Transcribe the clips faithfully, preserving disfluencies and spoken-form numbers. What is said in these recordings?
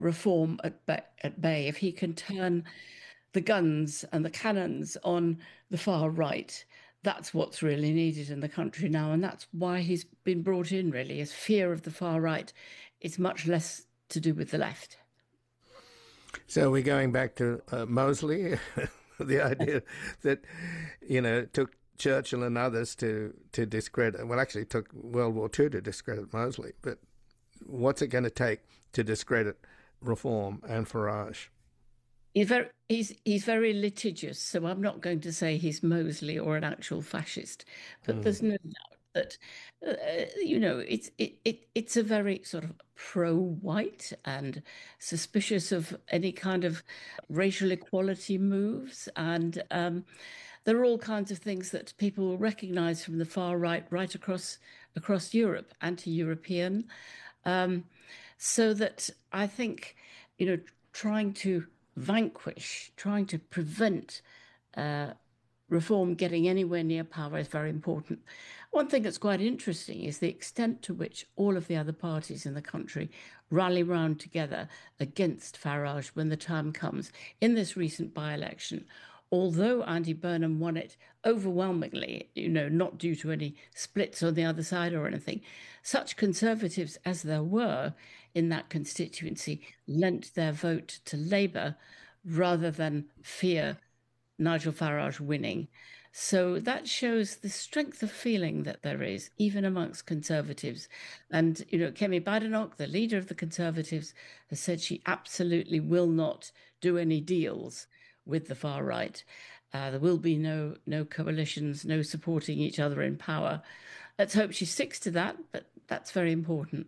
reform at bay, at bay, if he can turn the guns and the cannons on the far right, that's what's really needed in the country now. And that's why he's been brought in, really, is fear of the far right. It's much less to do with the left. So we're going back to uh, Mosley, the idea that, you know, it took Churchill and others to, to discredit, well, actually it took World War Two to discredit Mosley, but what's it going to take to discredit Reform and Farage? He's very he's he's very litigious, so I'm not going to say he's Mosley or an actual fascist, but Mm. there's no doubt that uh, you know it's it, it it's a very sort of pro-white and suspicious of any kind of racial equality moves, and um, there are all kinds of things that people recognize from the far right, right across across Europe, anti-European. Um, so that I think, you know, trying to vanquish, trying to prevent uh, reform getting anywhere near power is very important. One thing that's quite interesting is the extent to which all of the other parties in the country rally round together against Farage when the time comes. In this recent by-election, although Andy Burnham won it overwhelmingly, you know, not due to any splits on the other side or anything, such conservatives as there were in that constituency lent their vote to Labour rather than fear Nigel Farage winning. So that shows the strength of feeling that there is, even amongst Conservatives. And, you know, Kemi Badenoch, the leader of the Conservatives, has said she absolutely will not do any deals with the far right. Uh, there will be no no coalitions, no supporting each other in power. Let's hope she sticks to that, but that's very important.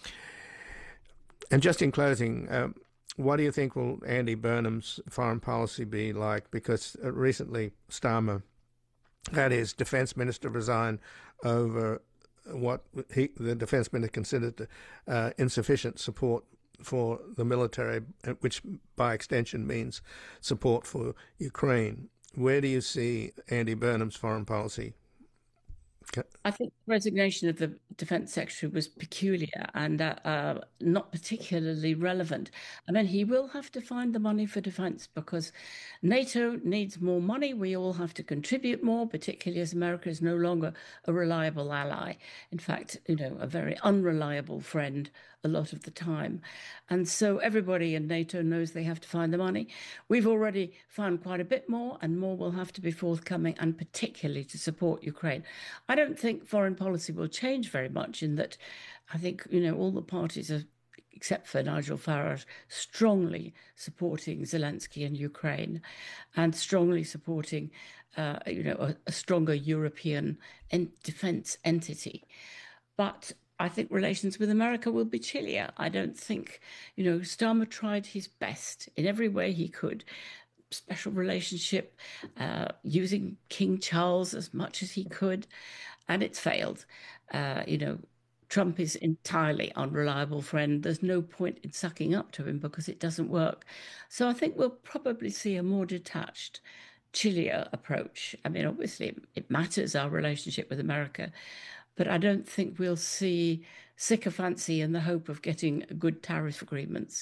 And just in closing, um, what do you think will Andy Burnham's foreign policy be like? Because uh, recently Starmer had his defence minister resign over what he, the defence minister considered uh, insufficient support for the military, which by extension means support for Ukraine. Where do you see Andy Burnham's foreign policy? I think the resignation of the defense secretary was peculiar and uh, uh, not particularly relevant. I mean, he will have to find the money for defense because NATO needs more money. We all have to contribute more, particularly as America is no longer a reliable ally. In fact, you know, a very unreliable friend a lot of the time. And so everybody in NATO knows they have to find the money. We've already found quite a bit more, and more will have to be forthcoming, and particularly to support Ukraine. I don't think foreign policy will change very much in that I think, you know, all the parties are, except for Nigel Farage, strongly supporting Zelensky and Ukraine and strongly supporting, uh, you know, a, a stronger European en defense entity. But I think relations with America will be chillier. I don't think, you know, Starmer tried his best in every way he could. Special relationship, uh, using King Charles as much as he could, and it's failed. Uh, you know, Trump is entirely unreliable friend. There's no point in sucking up to him because it doesn't work. So I think we'll probably see a more detached, chillier approach. I mean, obviously, it, it matters our relationship with America, but I don't think we'll see sycophancy in the hope of getting good tariff agreements.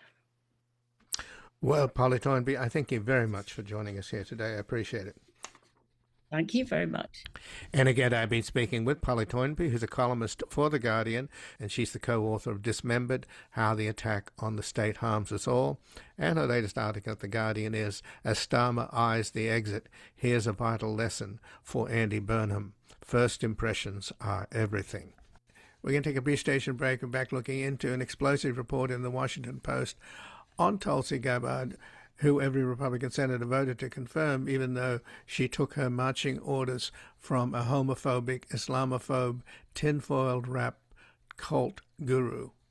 Well, Polly Toynbee, I thank you very much for joining us here today. I appreciate it. Thank you very much. And again, I've been speaking with Polly Toynbee, who's a columnist for The Guardian, and she's the co-author of Dismembered, How the Attack on the State Harms Us All. And her latest article at The Guardian is, As Starmer Eyes the Exit, Here's a Vital Lesson for Andy Burnham. First impressions are everything. We're going to take a brief station break and back looking into an explosive report in the Washington Post on Tulsi Gabbard, who every Republican senator voted to confirm, even though she took her marching orders from a homophobic, Islamophobe, tinfoiled wrap cult guru.